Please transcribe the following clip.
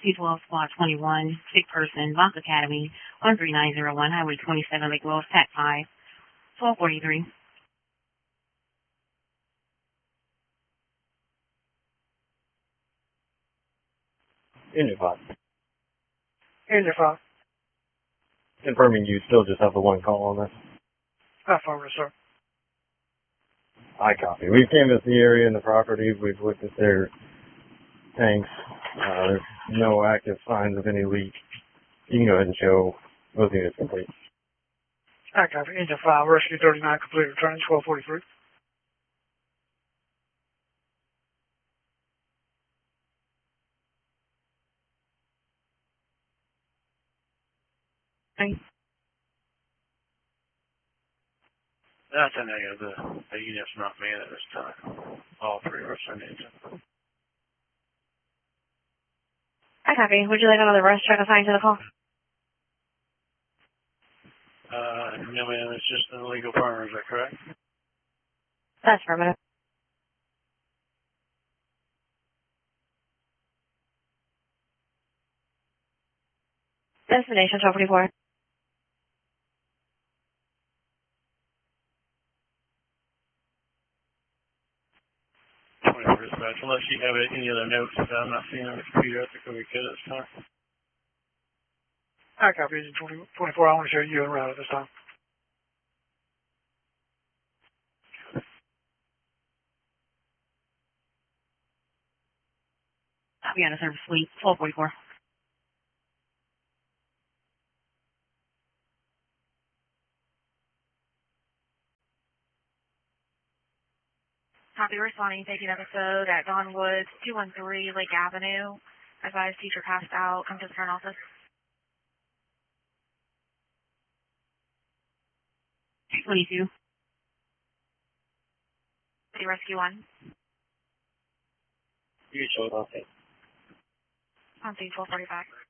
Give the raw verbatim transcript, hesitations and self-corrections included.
Rescue twelve, Squad twenty-one, sick person, Vox Academy, one three nine zero one, Highway twenty-seven, Lake Wells, Pack five, twelve forty-three. Engine five. Engine five. Confirming you still just have the one call on this. Affirmative, sir. I copy. We've canvassed the area and the property. We've looked at their tanks. Uh, there's no active signs of any leak. You can go ahead and show those units complete. I copy. Engine five, rescue thirty-nine, complete return, twelve forty-three. Thanks. That's a negative. The, the unit's not manned at this time. All three are sent engine. I copy. Would you like another rush truck assigned to the call? Uh, no ma'am, it's just an illegal burn, is that correct? That's affirmative. Destination twelve forty-four. twenty-four dispatch. Unless you have any other notes that I'm not seeing on the computer, I think we'll be good at this time. I copy. Engine twenty, twenty-four, I want to show you and route at this time. Copy on a service suite, twelve forty-four. Copy, responding, taking episode at Don Woods, two one three Lake Avenue. Advised teacher passed out. Come to the front office. twenty-two. City Rescue one. You show it, okay. On scene twelve forty-five.